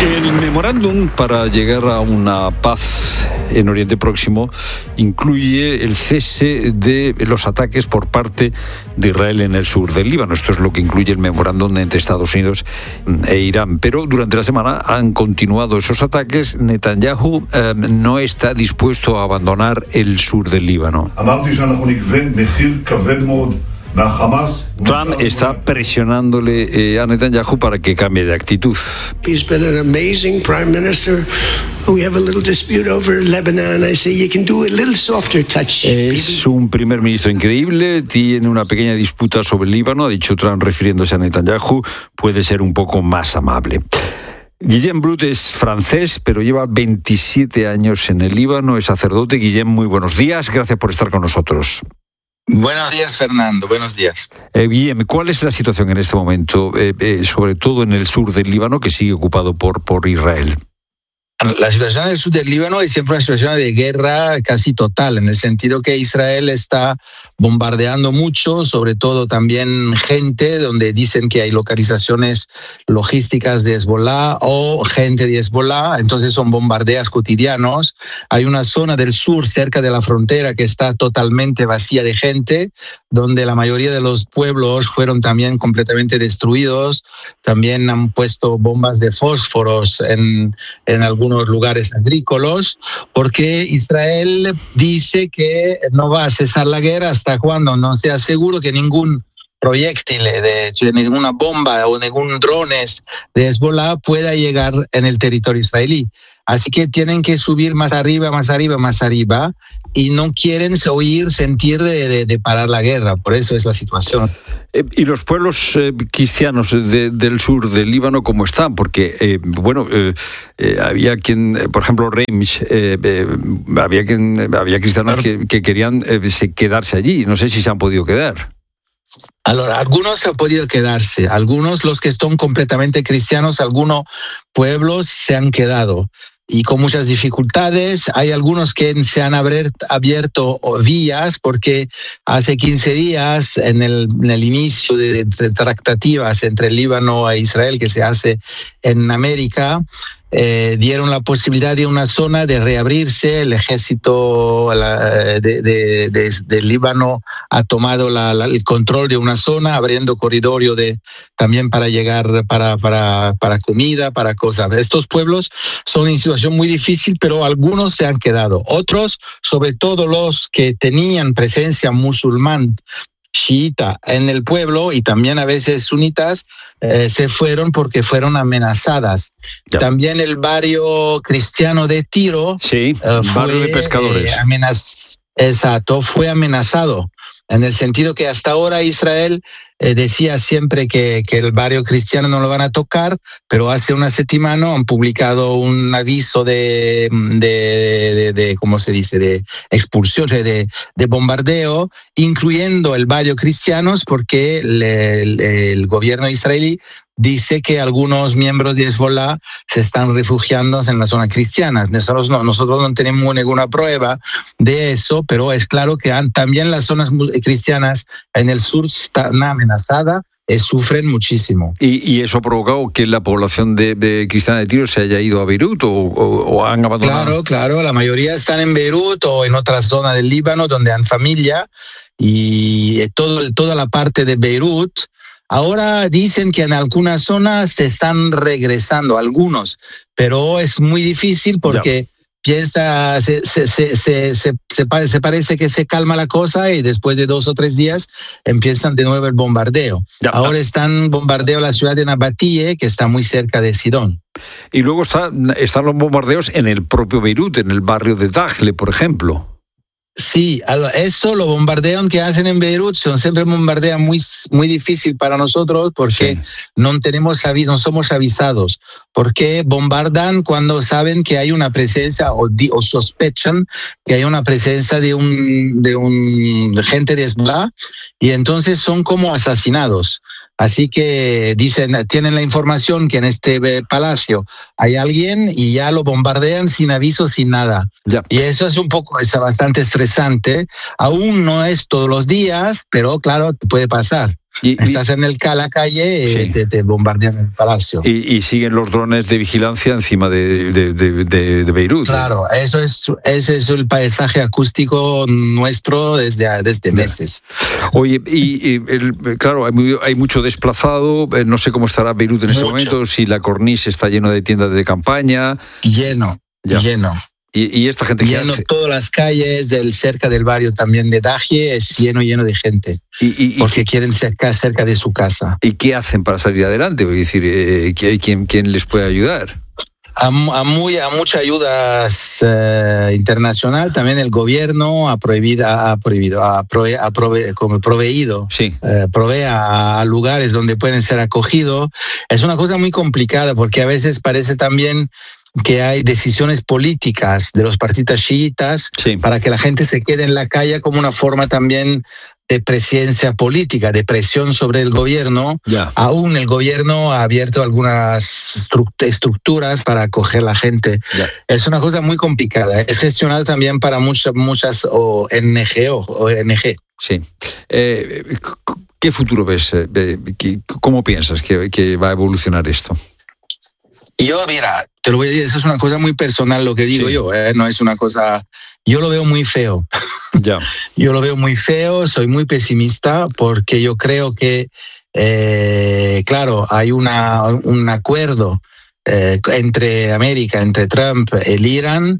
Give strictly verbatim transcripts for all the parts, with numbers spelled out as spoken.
El memorándum para llegar a una paz en Oriente Próximo incluye el cese de los ataques por parte de Israel en el sur del Líbano. Esto es lo que incluye el memorándum entre Estados Unidos e Irán. Pero durante la semana han continuado esos ataques. Netanyahu eh, no está dispuesto a abandonar el sur del Líbano. Trump está presionándole eh, a Netanyahu para que cambie de actitud. He's been an amazing prime minister. We have a little dispute over Lebanon. I say you can do a little softer touch. Es un primer ministro increíble. Tiene una pequeña disputa sobre el Líbano, ha dicho Trump refiriéndose a Netanyahu. Puede ser un poco más amable. Guillem Brut es francés, pero lleva veintisiete años en el Líbano. Es sacerdote. Guillem, muy buenos días. Gracias por estar con nosotros. Buenos días, Fernando. Buenos días. Eh, bien, ¿cuál es la situación en este momento, eh, eh, sobre todo en el sur del Líbano, que sigue ocupado por, por Israel? La situación en el sur del Líbano es siempre una situación de guerra casi total, en el sentido que Israel está bombardeando mucho, sobre todo también gente, donde dicen que hay localizaciones logísticas de Hezbollah o gente de Hezbollah, entonces son bombardeos cotidianos. Hay una zona del sur cerca de la frontera que está totalmente vacía de gente, donde la mayoría de los pueblos fueron también completamente destruidos. También han puesto bombas de fósforos en, en algunos lugares agrícolas, porque Israel dice que no va a cesar la guerra hasta cuando no sea seguro que ningún proyectil, de, de ninguna bomba o ningún drones de Hezbollah pueda llegar en el territorio israelí. Así que tienen que subir más arriba, más arriba, más arriba, y no quieren oír, sentir de, de, de parar la guerra. Por eso es la situación. Eh, ¿Y los pueblos eh, cristianos de, del sur del Líbano cómo están? Porque, eh, bueno, eh, eh, había quien, eh, por ejemplo, Reims, eh, eh, había, quien, había cristianos que, que querían eh, quedarse allí. No sé si se han podido quedar. Ahora, algunos han podido quedarse, algunos, los que son completamente cristianos, algunos pueblos se han quedado. Y con muchas dificultades. Hay algunos que se han abierto vías porque hace quince días, en el, en el inicio de, de tratativas entre el Líbano e Israel que se hace en América, eh, dieron la posibilidad de una zona de reabrirse. El ejército la, de, de, de, de Líbano ha tomado la, la, el control de una zona, abriendo corridorio de, también para llegar para, para, para comida, para cosas. Estos pueblos son en situación muy difícil, pero algunos se han quedado. Otros, sobre todo los que tenían presencia musulmán, chiita en el pueblo y también a veces sunitas, eh, se fueron porque fueron amenazadas. Ya. También el barrio cristiano de Tiro, sí, eh, fue, barrio de pescadores. Eh, amenaz- Exacto, fue amenazado. En el sentido que hasta ahora Israel eh, decía siempre que, que el barrio cristiano no lo van a tocar, pero hace una semana han publicado un aviso de, de, de, de ¿cómo se dice?, de expulsión, de, de bombardeo, incluyendo el barrio cristianos, porque el, el, el gobierno israelí dice que algunos miembros de Hezbollah se están refugiando en la zona cristiana. Nosotros no, nosotros no tenemos ninguna prueba de eso, pero es claro que han, también las zonas cristianas en el sur están amenazadas, eh, sufren muchísimo. ¿Y, ¿Y eso ha provocado que la población de, de cristiana de Tiro se haya ido a Beirut o, o, o han abandonado? Claro, claro, la mayoría están en Beirut o en otras zonas del Líbano donde han familia, y todo, toda la parte de Beirut. Ahora dicen que en algunas zonas se están regresando, algunos, pero es muy difícil porque ya. piensa, se, se, se, se, se, se, se parece que se calma la cosa y después de dos o tres días empiezan de nuevo el bombardeo. Ya. Ahora están bombardeando la ciudad de Nabatie, que está muy cerca de Sidón. Y luego está, están los bombardeos en el propio Beirut, en el barrio de Dahle, por ejemplo. Sí, eso, los bombardeos que hacen en Beirut son siempre bombardeos muy, muy difícil para nosotros porque sí. no tenemos no somos avisados, porque bombardan cuando saben que hay una presencia o, o sospechan que hay una presencia de un de un de gente de Hezbollah, y entonces son como asesinados. Así que dicen, tienen la información que en este palacio hay alguien y ya lo bombardean sin aviso, sin nada. Ya. Y eso es un poco, es bastante estresante. Aún no es todos los días, pero claro, puede pasar. Y, Estás y, en el, la calle y sí. te, te bombardean el palacio. Y, y siguen los drones de vigilancia encima de, de, de, de, de Beirut. Claro, eso es, ese es el paisaje acústico nuestro desde, desde meses. Oye, y, y el, claro, hay, muy, hay mucho desplazado, no sé cómo estará Beirut en Mucho. este momento, si la cornisa está lleno de tiendas de campaña. Lleno, Ya. lleno. Y, y esta gente que Lleno hace. todas las calles del cerca del barrio también de Daje, es lleno, lleno de gente. Y, y, Porque y, quieren cerca, cerca de su casa. ¿Y qué hacen para salir adelante? Es decir, eh, ¿quién, quién les puede ayudar? A, a, muy, a mucha ayuda eh, internacional, también el gobierno ha prohibido, ha prohibido, ha prove, ha prove, como proveído, sí. eh, provee a, a lugares donde pueden ser acogidos. Es una cosa muy complicada porque a veces parece también que hay decisiones políticas de los partidos chiitas sí. para que la gente se quede en la calle como una forma también de presencia política, de presión sobre el gobierno. Ya. Aún el gobierno ha abierto algunas estructuras para acoger a la gente. Ya. Es una cosa muy complicada. Es gestionado también para muchas, muchas O N G. O N G. Sí. Eh, ¿Qué futuro ves? ¿Cómo piensas que, que va a evolucionar esto? Yo, mira, te lo voy a decir, eso es una cosa muy personal lo que digo sí. yo, ¿eh? No es una cosa... Yo lo veo muy feo. Ya. Yo lo veo muy feo, soy muy pesimista porque yo creo que, eh, claro, hay una, un acuerdo eh, entre América, entre Trump, el Irán,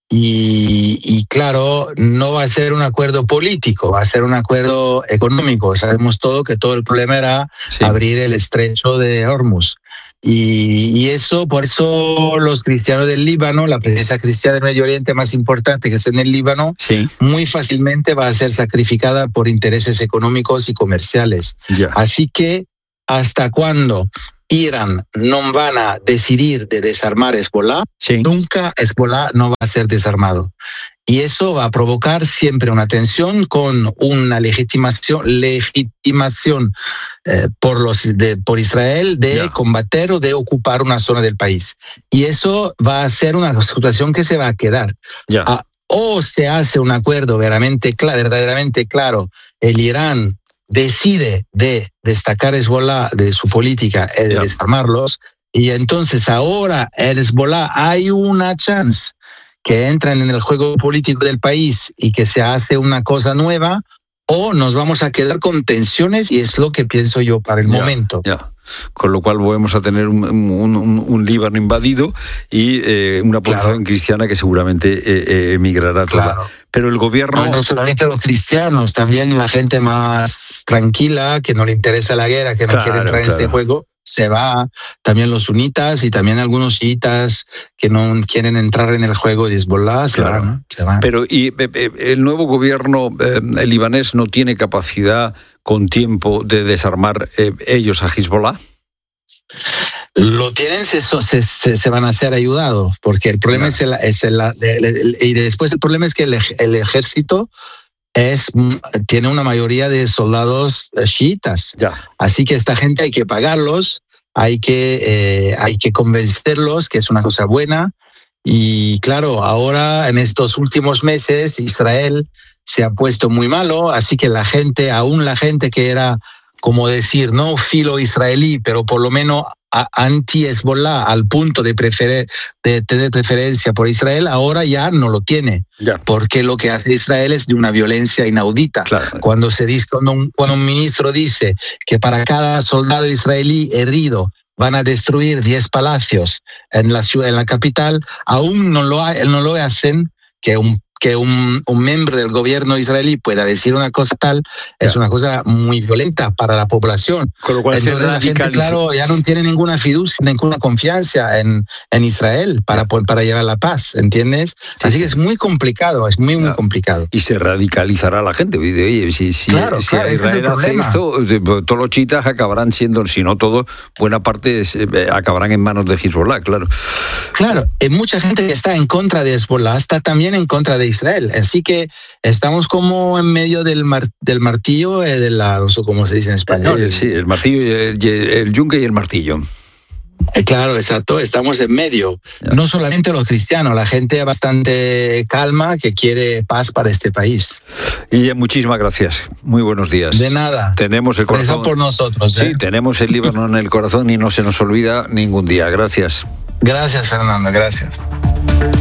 y, y claro, no va a ser un acuerdo político, va a ser un acuerdo económico. Sabemos todo que todo el problema era sí. abrir el estrecho de Hormuz. Y, y eso, por eso los cristianos del Líbano, la presencia cristiana del Medio Oriente más importante que es en el Líbano, sí. muy fácilmente va a ser sacrificada por intereses económicos y comerciales. Yeah. Así que, ¿hasta cuándo Irán no van a decidir de desarmar Hezbollah? Sí. Nunca Hezbollah no va a ser desarmado. Y eso va a provocar siempre una tensión con una legitimación, legitimación eh, por, los, de, por Israel de yeah. combater o de ocupar una zona del país. Y eso va a ser una situación que se va a quedar. Yeah. Ah, o se hace un acuerdo verdaderamente claro, verdaderamente claro, el Irán decide de destacar Hezbollah de su política, de yeah. desarmarlos, y entonces ahora en Hezbollah hay una chance que entran en el juego político del país y que se hace una cosa nueva, o nos vamos a quedar con tensiones, y es lo que pienso yo para el ya, momento. Ya. Con lo cual volvemos a tener un, un, un, un Líbano invadido y eh, una población claro. cristiana que seguramente eh, eh, emigrará toda. Claro. Pero el gobierno... No, no solamente los cristianos, también la gente más tranquila, que no le interesa la guerra, que no claro, quiere entrar claro. en este juego, se va. También los sunitas y también algunos chiitas que no quieren entrar en el juego de Hezbollah se, claro. van, se van. Pero y eh, el nuevo gobierno eh, el libanés no tiene capacidad con tiempo de desarmar eh, ellos a Hezbollah. Lo tienen, se, se, se van a ser ayudados, porque el problema claro. es, el, es el, el, el, y después el problema es que el, el ejército Es, tiene una mayoría de soldados chiitas. Ya. Así que esta gente hay que pagarlos, hay que, eh, hay que convencerlos que es una cosa buena. Y claro, ahora en estos últimos meses Israel se ha puesto muy malo, así que la gente, aún la gente que era, como decir, no filo israelí, pero por lo menos anti-Hezbollah al punto de, preferir, de tener preferencia por Israel, ahora ya no lo tiene. Ya. Porque lo que hace Israel es de una violencia inaudita. Claro. Cuando, se dice, cuando, un, cuando un ministro dice que para cada soldado israelí herido van a destruir diez palacios en la ciudad, en la capital, aún no lo, no lo hacen, que un que un, un miembro del gobierno israelí pueda decir una cosa tal, es yeah. una cosa muy violenta para la población. Con lo cual Entonces se la gente, claro, ya no tiene ninguna fiducia, ninguna confianza en, en Israel para, yeah. para llevar la paz, ¿entiendes? Sí, Así sí. que es muy complicado, es muy, muy yeah. complicado. Y se radicalizará la gente. Oye, si, si, claro, si claro, Israel es hace esto, todos los chiitas acabarán siendo, si no todos, buena parte es, eh, acabarán en manos de Hezbollah, claro. Claro, y mucha gente que está en contra de Hezbollah está también en contra de Israel. Así que estamos como en medio del, mar, del martillo, eh, de la, no sé cómo se dice en español. Eh, sí, el martillo, el, el yunque y el martillo. Eh, Claro, exacto, estamos en medio. Ya. No solamente los cristianos, la gente bastante calma que quiere paz para este país. Y muchísimas gracias. Muy buenos días. De nada. Tenemos el Reza corazón. por nosotros. Sí, ¿eh? tenemos el Líbano en el corazón y no se nos olvida ningún día. Gracias. Gracias, Fernando, gracias.